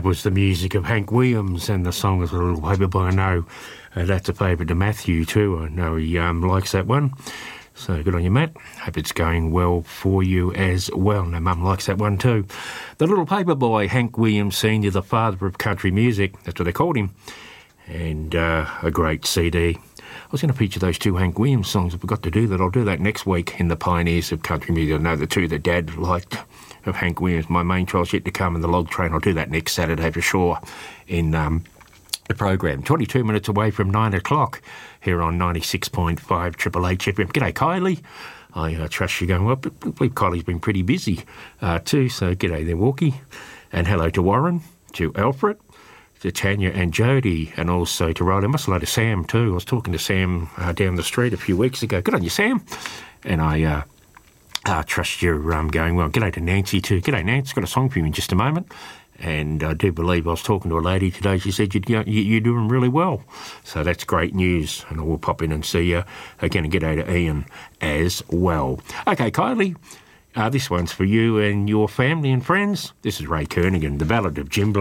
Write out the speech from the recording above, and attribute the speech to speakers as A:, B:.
A: was the music of Hank Williams, and the song was A Little Paperboy. I know that's a favourite to Matthew too. I know he likes that one. So good on you, Matt. Hope it's going well for you as well. Now, Mum likes that one too. The Little Paperboy, Hank Williams Sr., the father of country music. That's what they called him. And a great CD. I was going to feature those two Hank Williams songs. I forgot to do that. I'll do that next week in the Pioneers of Country Music. I know the two that Dad liked of Hank Williams. My main trial's yet to come in the Log Train. I'll do that next Saturday for sure in the program. 22 minutes away from 9 o'clock here on 96.5 Triple H FM. G'day, Kylie. I trust you're going well. I believe Kylie's been pretty busy too, so g'day there, Walkie. And hello to Warren, to Alfred, to Tanya and Jody, and also to Riley. I must hello to Sam too. I was talking to Sam down the street a few weeks ago. Good on you, Sam. And I trust you're going well. G'day to Nancy too. G'day, Nancy. Got a song for you in just a moment. And I do believe I was talking to a lady today. She said you're doing really well. So that's great news. And I will pop in and see you again. And g'day to Ian as well. Okay, Kylie, this one's for you and your family and friends. This is Ray Kernaghan, The Ballad of Jim